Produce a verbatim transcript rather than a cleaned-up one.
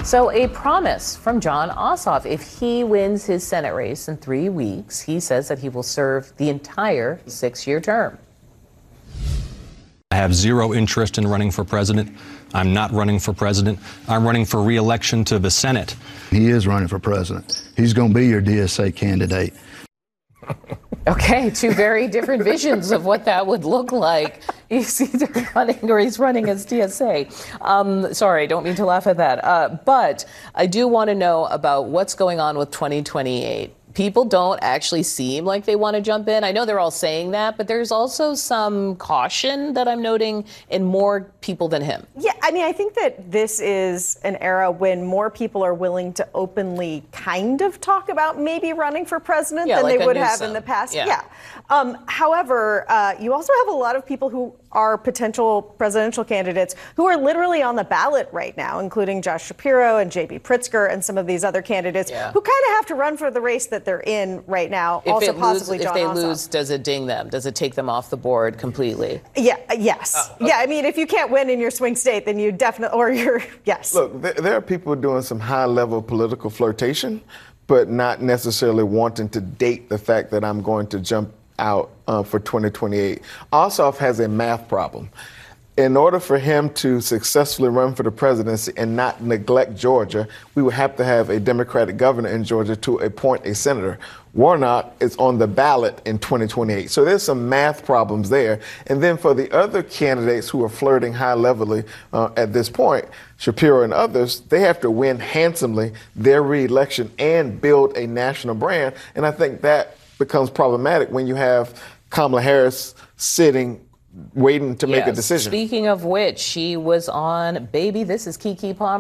So a promise from Jon Ossoff. If he wins his Senate race in three weeks, he says that he will serve the entire six-year term. I have zero interest in running for president. I'm not running for president. I'm running for re-election to the Senate. He is running for president. He's going to be your D S A candidate. Okay, two very different visions of what that would look like. He's either running or he's running as D S A. Um, sorry, don't mean to laugh at that. Uh, but I do want to know about what's going on with twenty twenty-eight. People don't actually seem like they want to jump in. I know they're all saying that, but there's also some caution that I'm noting in more people than him. Yeah, I mean, I think that this is an era when more people are willing to openly kind of talk about maybe running for president Yeah, than like they a would have Newsom. in the past. Yeah. Yeah. Um, however, uh, you also have a lot of people who are potential presidential candidates who are literally on the ballot right now, including Josh Shapiro and J B Pritzker and some of these other candidates Yeah. who kind of have to run for the race that they're in right now. If also, it possibly lose, Jon if they Ossoff. lose, does it ding them? Does it take them off the board completely? Yeah. uh, Yes. Oh, okay. Yeah. I mean, if you can't win in your swing state, then you definitely, or you're, yes. Look, there, there are people doing some high-level political flirtation, but not necessarily wanting to date the fact that I'm going to jump out uh, for twenty twenty-eight. Ossoff has a math problem. In order for him to successfully run for the presidency and not neglect Georgia, we would have to have a Democratic governor in Georgia to appoint a senator. Warnock is on the ballot in twenty twenty-eight. So there's some math problems there. And then for the other candidates who are flirting high-levelly uh, at this point, Shapiro and others, they have to win handsomely their reelection and build a national brand. And I think that becomes problematic when you have Kamala Harris sitting waiting to make Yes. a decision. Speaking of which, she was on Baby, This is Keke Palmer.